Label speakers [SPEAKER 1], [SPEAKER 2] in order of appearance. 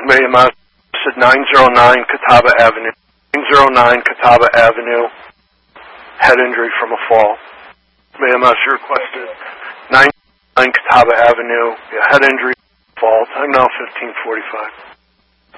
[SPEAKER 1] Mayhem at 909 Catawba Avenue. 909 Catawba Avenue. Head injury from a fall. Mayhem requested 909 Catawba Avenue. Head injury, fall. Time now 15:45.